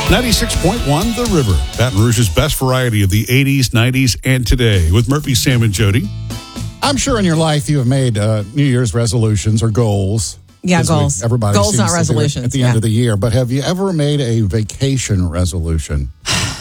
96.1 The River, Baton Rouge's best variety of the 80s, 90s, and today with Murphy, Sam, and Jody. I'm sure in your life you have made New Year's resolutions or goals. Yeah, goals. Everybody goals, seems not to do it resolutions. at the end of the year. But have you ever made a vacation resolution?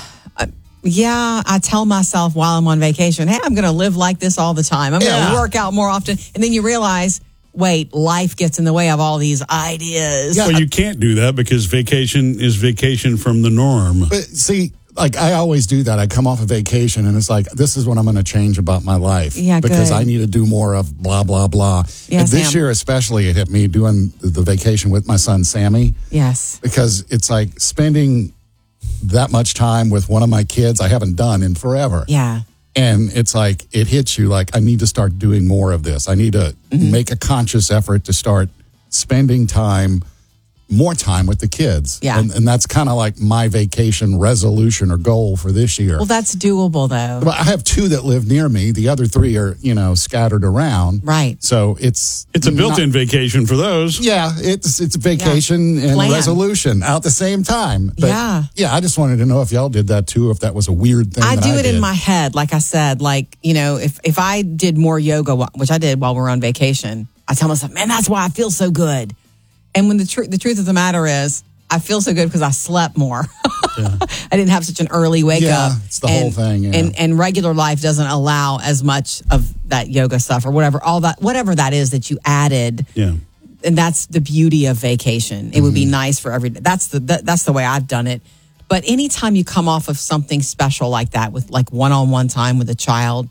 Yeah, I tell myself while I'm on vacation, hey, I'm going to live like this all the time. I'm going to work out more often. And then you realize, wait, life gets in the way of all these ideas. Well, you can't do that because vacation is vacation from the norm. But see, like I always do that. I come off a vacation and it's like, this is what I'm going to change about my life. Yeah, because good. I need to do more of blah, blah, blah. Yeah, and this Sam. year especially, it hit me doing the vacation with my son, Sammy. Yes. Because it's like spending that much time with one of my kids I haven't done in forever. Yeah. And it's like, it hits you like, I need to start doing more of this. I need to make a conscious effort to start spending more time with the kids. Yeah. And that's kind of like my vacation resolution or goal for this year. Well, that's doable, though. But I have 2 that live near me. The other 3 are, scattered around. Right. So it's a built-in vacation for those. Yeah, it's a vacation and Plan. resolution out at the same time. But Yeah. I just wanted to know if y'all did that too, if that was a weird thing. I that do it did. in my head. Like I said, if I did more yoga, which I did while we were on vacation, I tell myself, man, that's why I feel so good. And when the truth of the matter is, I feel so good because I slept more. I didn't have such an early wake up. It's the whole thing. Yeah. And regular life doesn't allow as much of that yoga stuff or whatever that is that you added. Yeah. And that's the beauty of vacation. It would be nice for every day. That's the way I've done it. But anytime you come off of something special like that, with like one-on-one time with a child,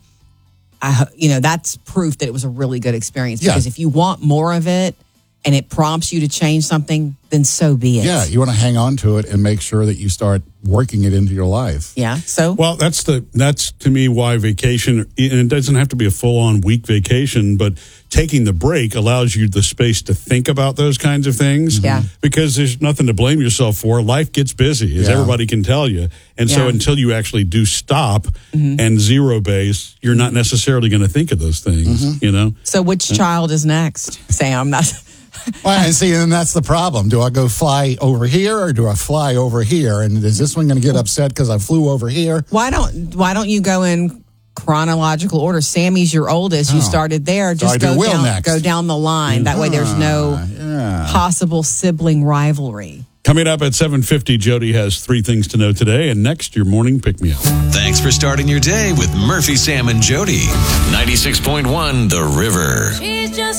that's proof that it was a really good experience. Yeah. Because if you want more of it and it prompts you to change something, then so be it. Yeah, you want to hang on to it and make sure that you start working it into your life. Yeah. So Well, that's to me why vacation, and it doesn't have to be a full-on week vacation, but taking the break allows you the space to think about those kinds of things. Yeah. Because there's nothing to blame yourself for. Life gets busy, as everybody can tell you. And so Yeah. until you actually do stop and zero base, you're not necessarily going to think of those things, So which child is next, Sam? Well, and see, and that's the problem. Do I go fly over here or do I fly over here? And is this one going to get upset because I flew over here? Why don't you go in chronological order? Sammy's your oldest. You started there. So I Just do Will go next. down the line. That way, there's no possible sibling rivalry. Coming up at 7:50, Jody has 3 things to know today, and next, your morning pick-me-up. Thanks for starting your day with Murphy, Sam, and Jody. 96.1 The River.